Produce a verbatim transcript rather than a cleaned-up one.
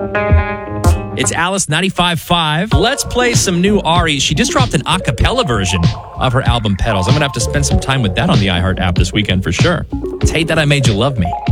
It's Alice ninety-five point five. Let's play some new Ari. She just dropped an a cappella version of her album Petals. I'm going to have to spend some time with that on the iHeart app this weekend for sure. It's Hate That I Made You Love Me.